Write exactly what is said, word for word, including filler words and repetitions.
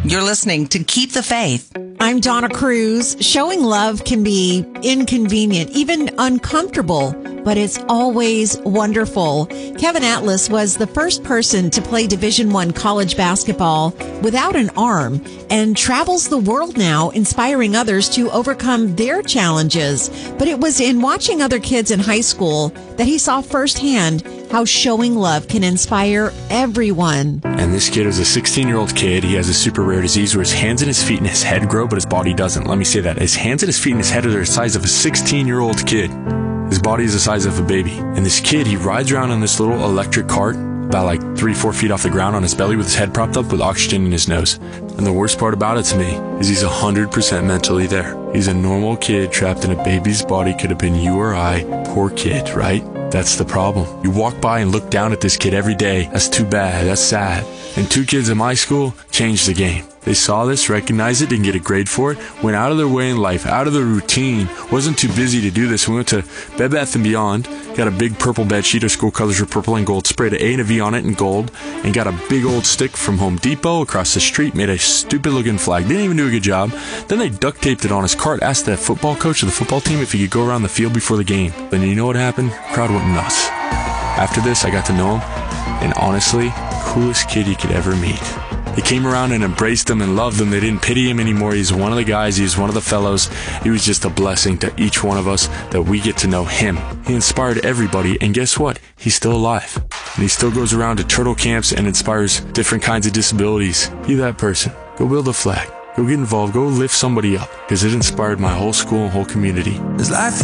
You're listening to Keep the Faith. I'm Donna Cruz. Showing love can be inconvenient, even uncomfortable, but it's always wonderful. Kevin Atlas was the first person to play Division I college basketball without an arm and travels the world now, inspiring others to overcome their challenges. But it was in watching other kids in high school that he saw firsthand how showing love can inspire everyone. And this kid is a sixteen-year-old kid. He has a super rare disease where his hands and his feet and his head grow, but his body doesn't. Let me say that. His hands and his feet and his head are the size of a sixteen-year-old kid. His body is the size of a baby. And this kid, he rides around on this little electric cart about like three, four feet off the ground on his belly with his head propped up with oxygen in his nose. And the worst part about it to me is he's one hundred percent mentally there. He's a normal kid trapped in a baby's body. Could have been you or I. Poor kid, right? That's the problem. You walk by and look down at this kid every day. That's too bad. That's sad. And two kids in my school changed the game. They saw this, recognized it, didn't get a grade for it, went out of their way in life, out of their routine, wasn't too busy to do this. We went to Bed Bath and Beyond, got a big purple bed sheet, our school colors were purple and gold, sprayed an A and a V on it in gold, and got a big old stick from Home Depot across the street, made a stupid looking flag, didn't even do a good job. Then they duct taped it on his cart, asked the football coach of the football team if he could go around the field before the game. Then you know what happened? Crowd went nuts. After this, I got to know him, and honestly, coolest kid you could ever meet. They came around and embraced him and loved him. They didn't pity him anymore. He's one of the guys. He's one of the fellows. He was just a blessing to each one of us that we get to know him. He inspired everybody, and guess what? He's still alive. And he still goes around to turtle camps and inspires different kinds of disabilities. Be that person. Go build a flag. Go get involved. Go lift somebody up, because it inspired my whole school and whole community.